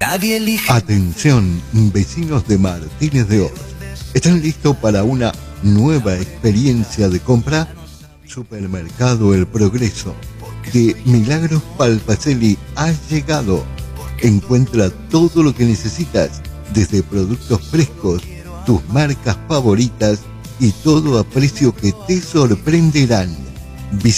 Nadie elige. Atención, vecinos de Martínez de Oz. ¿Están listos para una nueva experiencia de compra? Supermercado El Progreso de Milagros Palpacelli ha llegado. Encuentra todo lo que necesitas, desde productos frescos, tus marcas favoritas y todo a precio que te sorprenderán.